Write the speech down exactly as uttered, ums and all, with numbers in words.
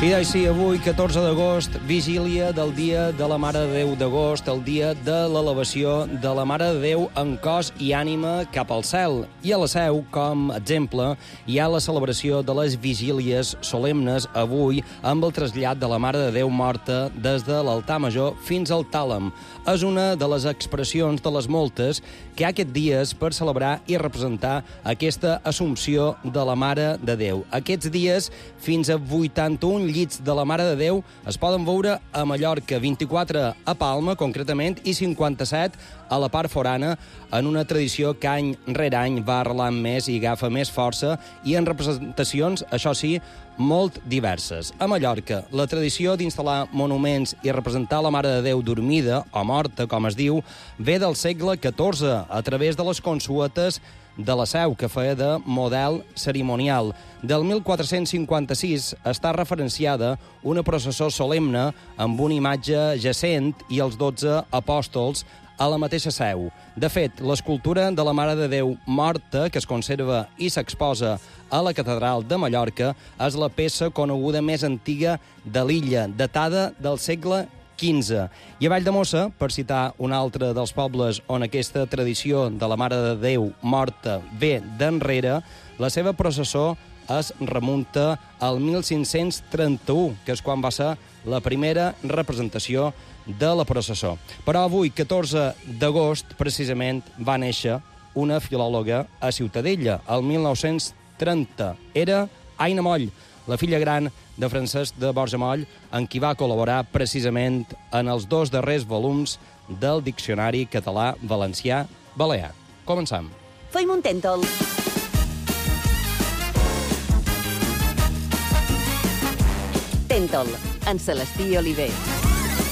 I així, avui, catorze d'agost, vigília del dia de la Mare de Déu d'agost, el dia de l'elevació de la Mare de Déu en cos i ànima cap al cel. I a la Seu, com a exemple, hi ha la celebració de les vigílies solemnes avui amb el trasllat de la Mare de Déu morta des de l'altar major fins al tàlem. És una de les expressions de les moltes que hi ha aquests dies per celebrar i representar aquesta assumpció de la Mare de Déu. Aquests dies, fins a vuitanta-un llits de la Mare de Déu es poden veure a Mallorca, vint-i-quatre a Palma, concretament, i cinquanta-set a la part forana, en una tradició que any rere any va arrelant més i agafa més força, i en representacions, això sí, molt diverses. A Mallorca, la tradició d'instal·lar monuments i representar la Mare de Déu dormida, o morta, com es diu, ve del segle catorze, a través de les consuetes de la Seu, que feia de model cerimonial. Del mil quatre-cents cinquanta-sis està referenciada una processó solemne amb una imatge jacent i els dotze apòstols a la mateixa Seu. De fet, l'escultura de la Mare de Déu morta, que es conserva i s'exposa a la Catedral de Mallorca, és la peça coneguda més antiga de l'illa, datada del segle quinze. I a Valldemossa, per citar un altre dels pobles on aquesta tradició de la Mare de Déu morta ve d'enrere, la seva processó es remunta al mil cinc-cents trenta-u, que és quan va ser la primera representació de la processó. Però avui, catorze d'agost, precisament, va néixer una filòloga a Ciutadella, el mil nou-cents trenta. Era Aina Moll, la filla gran de Francesc de Borja Moll, en qui va col·laborar precisament en els dos darrers volums del Diccionari Català-Valencià-Balear. Començam. Feim un tèntol. Tèntol, en Celestí Oliver.